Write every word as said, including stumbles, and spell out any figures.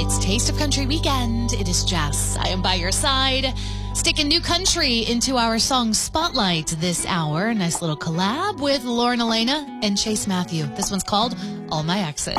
It's Taste of Country weekend. It is Jess. I am by your side, sticking new country into our song Spotlight this hour. Nice little collab with Lauren Elena and Chase Matthew. This one's called All My Exes.